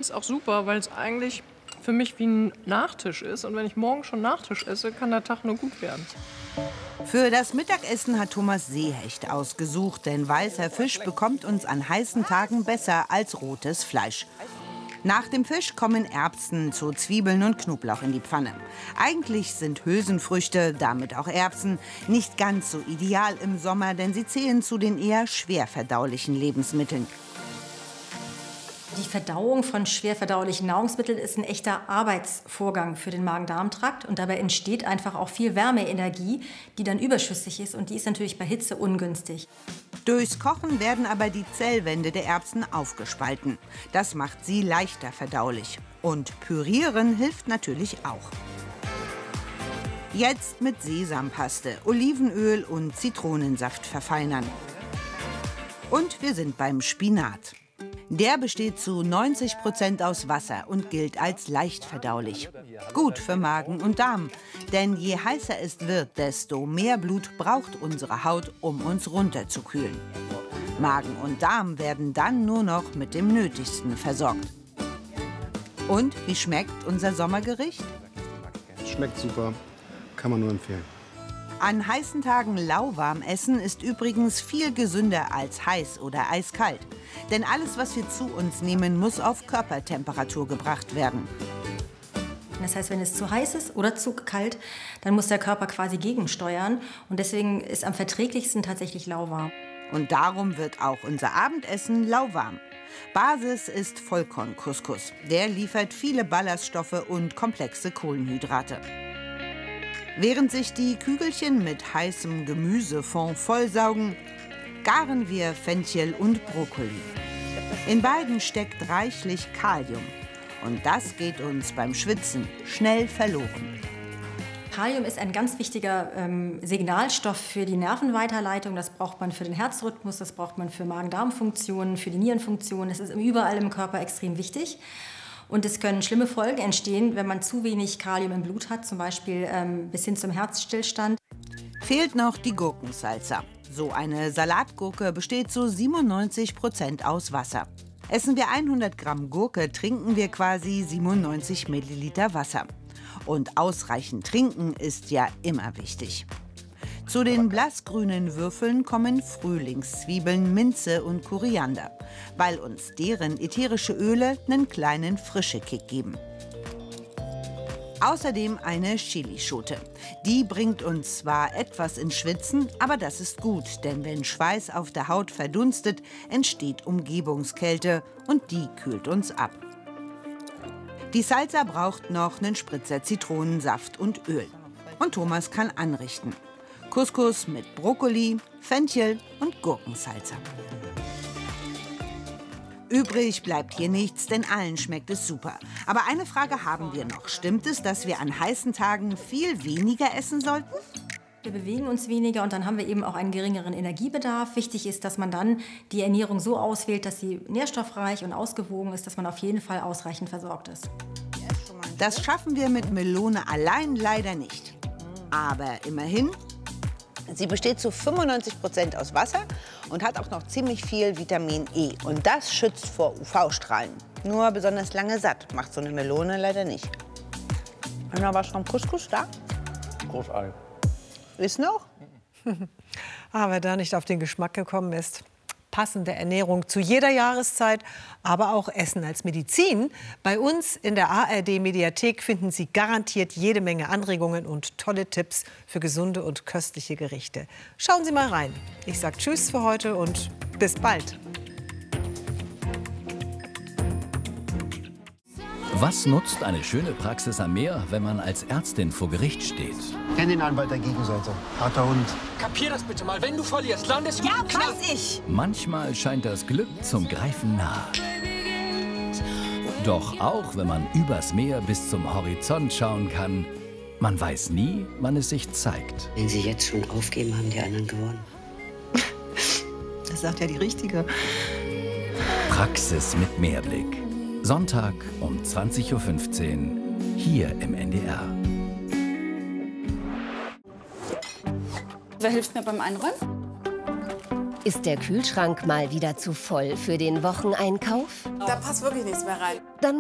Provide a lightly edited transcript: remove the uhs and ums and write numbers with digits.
ist auch super, weil es eigentlich für mich wie ein Nachtisch ist. Und wenn ich morgen schon Nachtisch esse, kann der Tag nur gut werden. Für das Mittagessen hat Thomas Seehecht ausgesucht, denn weißer Fisch bekommt uns an heißen Tagen besser als rotes Fleisch. Nach dem Fisch kommen Erbsen zu Zwiebeln und Knoblauch in die Pfanne. Eigentlich sind Hülsenfrüchte, damit auch Erbsen, nicht ganz so ideal im Sommer, denn sie zählen zu den eher schwer verdaulichen Lebensmitteln. Die Verdauung von schwer verdaulichen Nahrungsmitteln ist ein echter Arbeitsvorgang für den Magen-Darm-Trakt. Und dabei entsteht einfach auch viel Wärmeenergie, die dann überschüssig ist. Und die ist natürlich bei Hitze ungünstig. Durchs Kochen werden aber die Zellwände der Erbsen aufgespalten. Das macht sie leichter verdaulich. Und Pürieren hilft natürlich auch. Jetzt mit Sesampaste, Olivenöl und Zitronensaft verfeinern. Und wir sind beim Spinat. Der besteht zu 90% aus Wasser und gilt als leicht verdaulich. Gut für Magen und Darm, denn je heißer es wird, desto mehr Blut braucht unsere Haut, um uns runterzukühlen. Magen und Darm werden dann nur noch mit dem Nötigsten versorgt. Und wie schmeckt unser Sommergericht? Schmeckt super, kann man nur empfehlen. An heißen Tagen lauwarm essen ist übrigens viel gesünder als heiß oder eiskalt. Denn alles, was wir zu uns nehmen, muss auf Körpertemperatur gebracht werden. Das heißt, wenn es zu heiß ist oder zu kalt, dann muss der Körper quasi gegensteuern. Und deswegen ist am verträglichsten tatsächlich lauwarm. Und darum wird auch unser Abendessen lauwarm. Basis ist Vollkorncouscous. Der liefert viele Ballaststoffe und komplexe Kohlenhydrate. Während sich die Kügelchen mit heißem Gemüsefond vollsaugen, garen wir Fenchel und Brokkoli. In beiden steckt reichlich Kalium. Und das geht uns beim Schwitzen schnell verloren. Kalium ist ein ganz wichtiger Signalstoff für die Nervenweiterleitung. Das braucht man für den Herzrhythmus, das braucht man für Magen-Darm-Funktionen, für die Nierenfunktionen. Es ist überall im Körper extrem wichtig. Und es können schlimme Folgen entstehen, wenn man zu wenig Kalium im Blut hat, zum Beispiel bis hin zum Herzstillstand. Fehlt noch die Gurkensalsa. So eine Salatgurke besteht zu 97% aus Wasser. Essen wir 100 Gramm Gurke, trinken wir quasi 97 Milliliter Wasser. Und ausreichend trinken ist ja immer wichtig. Zu den blassgrünen Würfeln kommen Frühlingszwiebeln, Minze und Koriander, weil uns deren ätherische Öle einen kleinen Frischekick geben. Außerdem eine Chilischote. Die bringt uns zwar etwas ins Schwitzen, aber das ist gut, denn wenn Schweiß auf der Haut verdunstet, entsteht Umgebungskälte und die kühlt uns ab. Die Salsa braucht noch einen Spritzer Zitronensaft und Öl. Und Thomas kann anrichten. Couscous mit Brokkoli, Fenchel und Gurkensalsa. Übrig bleibt hier nichts, denn allen schmeckt es super. Aber eine Frage haben wir noch. Stimmt es, dass wir an heißen Tagen viel weniger essen sollten? Wir bewegen uns weniger und dann haben wir eben auch einen geringeren Energiebedarf. Wichtig ist, dass man dann die Ernährung so auswählt, dass sie nährstoffreich und ausgewogen ist, dass man auf jeden Fall ausreichend versorgt ist. Das schaffen wir mit Melone allein leider nicht. Aber immerhin, sie besteht zu 95% aus Wasser und hat auch noch ziemlich viel Vitamin E. Und das schützt vor UV-Strahlen. Nur besonders lange satt macht so eine Melone leider nicht. Haben wir noch was vom Couscous da? Großartig. Ist noch? Aber da nicht auf den Geschmack gekommen ist. Passende Ernährung zu jeder Jahreszeit, aber auch Essen als Medizin. Bei uns in der ARD-Mediathek finden Sie garantiert jede Menge Anregungen und tolle Tipps für gesunde und köstliche Gerichte. Schauen Sie mal rein. Ich sage Tschüss für heute und bis bald. Was nutzt eine schöne Praxis am Meer, wenn man als Ärztin vor Gericht steht? Kenn den Anwalt der Gegenseite. Harter Hund. Kapier das bitte mal. Wenn du verlierst, landest du... Ja, weiß ich. Manchmal scheint das Glück zum Greifen nah. Doch auch wenn man übers Meer bis zum Horizont schauen kann, man weiß nie, wann es sich zeigt. Wenn Sie jetzt schon aufgeben, haben die anderen gewonnen. Das sagt ja die Richtige. Praxis mit Mehrblick. Sonntag um 20:15 Uhr hier im NDR. Wer hilft mir beim Einräumen? Ist der Kühlschrank mal wieder zu voll für den Wocheneinkauf? Da passt wirklich nichts mehr rein. Dann